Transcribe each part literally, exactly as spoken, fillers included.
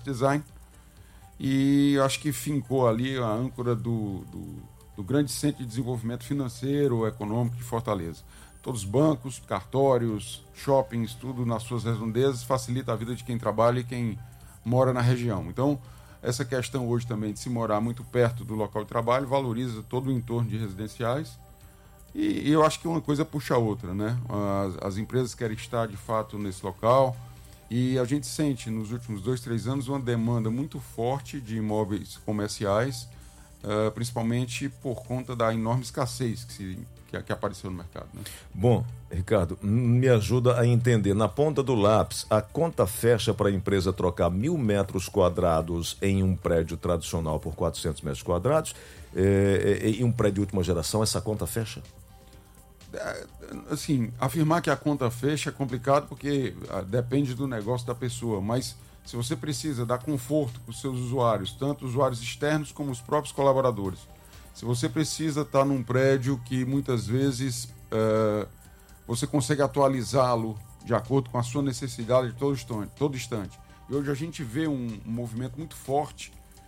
Design, e acho que fincou ali a âncora do, do, do grande centro de desenvolvimento financeiro, econômico de Fortaleza. Todos os bancos, cartórios, shoppings, tudo nas suas redondezas, facilita a vida de quem trabalha e quem mora na região. Então, essa questão hoje também de se morar muito perto do local de trabalho valoriza todo o entorno de residenciais, e, e eu acho que uma coisa puxa a outra, né? As, as empresas querem estar de fato nesse local, e a gente sente nos últimos dois, três anos uma demanda muito forte de imóveis comerciais, uh, principalmente por conta da enorme escassez que se Que, que apareceu no mercado, né? Bom, Ricardo, me ajuda a entender. Na ponta do lápis, a conta fecha para a empresa trocar mil metros quadrados em um prédio tradicional por quatrocentos metros quadrados, é, é, em um prédio de última geração, essa conta fecha? É, assim, afirmar que a conta fecha é complicado porque ah, depende do negócio da pessoa, mas se você precisa dar conforto para os seus usuários, tanto usuários externos como os próprios colaboradores, se você precisa estar num prédio que muitas vezes uh, você consegue atualizá-lo de acordo com a sua necessidade de todo instante, todo instante. E hoje a gente vê um, um movimento muito forte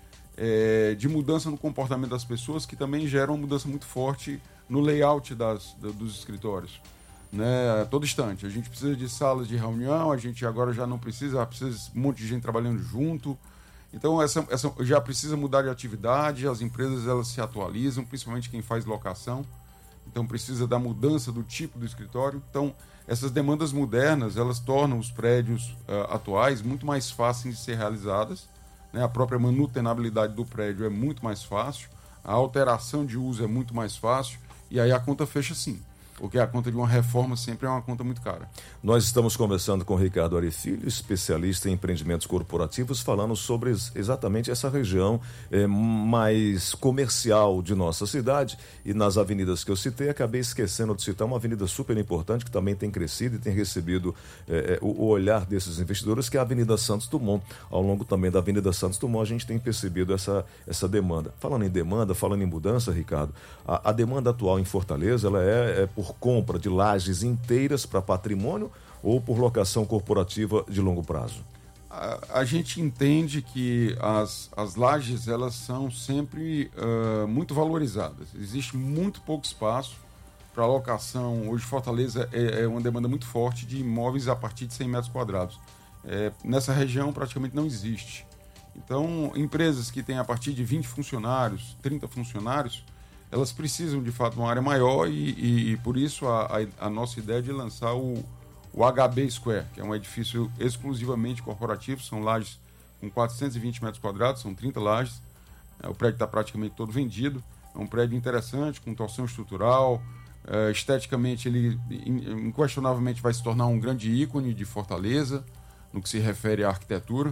é, de mudança no comportamento das pessoas, que também gera uma mudança muito forte no layout das, do, dos escritórios. Né? A todo instante. A gente precisa de salas de reunião, a gente agora já não precisa, precisa de um monte de gente trabalhando junto. Então, essa, essa já precisa mudar de atividade, as empresas elas se atualizam, principalmente quem faz locação. Então, precisa da mudança do tipo do escritório. Então, essas demandas modernas, elas tornam os prédios uh, atuais muito mais fáceis de ser realizadas. Né? A própria manutenabilidade do prédio é muito mais fácil, a alteração de uso é muito mais fácil, e aí a conta fecha sim. Porque a conta de uma reforma sempre é uma conta muito cara. Nós estamos conversando com o Ricardo Ari Filho, especialista em empreendimentos corporativos, falando sobre exatamente essa região é, mais comercial de nossa cidade. E nas avenidas que eu citei, acabei esquecendo de citar uma avenida super importante que também tem crescido e tem recebido é, o, o olhar desses investidores, que é a Avenida Santos Dumont. Ao longo também da Avenida Santos Dumont, a gente tem percebido essa, essa demanda. Falando em demanda, falando em mudança, Ricardo, a, a demanda atual em Fortaleza, ela é, é por compra de lajes inteiras para patrimônio ou por locação corporativa de longo prazo? A, a gente entende que as, as lajes elas são sempre uh, muito valorizadas. Existe muito pouco espaço para locação. Hoje Fortaleza é, é uma demanda muito forte de imóveis a partir de cem metros quadrados. É, nessa região praticamente não existe. Então, empresas que têm a partir de vinte funcionários, trinta funcionários, elas precisam de fato de uma área maior, e, e, e por isso a, a, a nossa ideia é de lançar o, o H B Square, que é um edifício exclusivamente corporativo. São lajes com quatrocentos e vinte metros quadrados, são trinta lajes. É, o prédio está praticamente todo vendido. É um prédio interessante, com torção estrutural. É, esteticamente, ele inquestionavelmente vai se tornar um grande ícone de Fortaleza, no que se refere à arquitetura.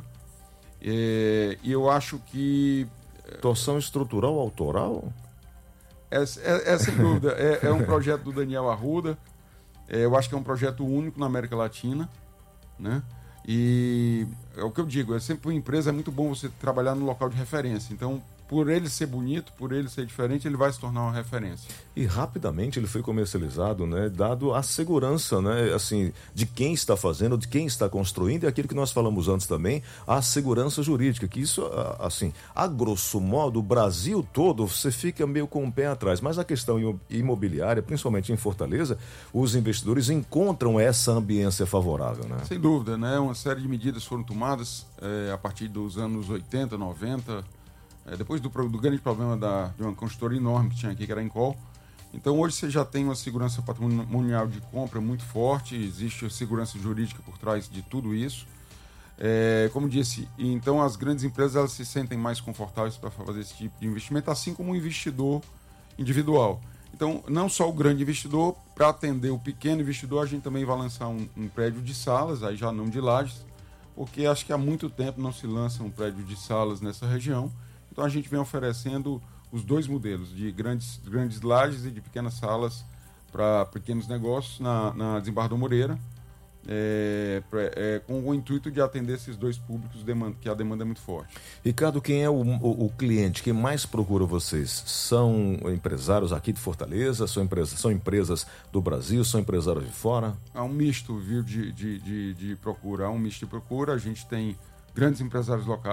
É, e eu acho que... Torção estrutural autoral? É, é, é sem dúvida, é, é um projeto do Daniel Arruda. É, eu acho que é um projeto único na América Latina, né? E é o que eu digo, é sempre uma empresa, é muito bom você trabalhar no local de referência. Então, por ele ser bonito, por ele ser diferente, ele vai se tornar uma referência. E rapidamente ele foi comercializado, né, dado a segurança, né, assim, de quem está fazendo, de quem está construindo, e aquilo que nós falamos antes também, a segurança jurídica, que isso, assim, a grosso modo, o Brasil todo, você fica meio com o pé atrás, mas a questão imobiliária, principalmente em Fortaleza, os investidores encontram essa ambiência favorável, né? Sem dúvida, né, uma série de medidas foram tomadas é, a partir dos anos oitenta, noventa, É, depois do, do grande problema da, de uma construtora enorme que tinha aqui, que era a Encol. Então, hoje você já tem uma segurança patrimonial de compra muito forte, existe a segurança jurídica por trás de tudo isso. É, como disse, então as grandes empresas elas se sentem mais confortáveis para fazer esse tipo de investimento, assim como o investidor individual. Então, não só o grande investidor, para atender o pequeno investidor, a gente também vai lançar um, um prédio de salas, aí já não de lajes, porque acho que há muito tempo não se lança um prédio de salas nessa região. Então a gente vem oferecendo os dois modelos, de grandes, grandes lajes e de pequenas salas para pequenos negócios na, na Desembargador Moreira, é, pra, é, com o intuito de atender esses dois públicos, demanda, que a demanda é muito forte. Ricardo, quem é o, o, o cliente que mais procura vocês? São empresários aqui de Fortaleza? São empresas, são empresas do Brasil? São empresários de fora? Há um misto, viu, de, de, de, de procura. Há um misto de procura. A gente tem grandes empresários locais.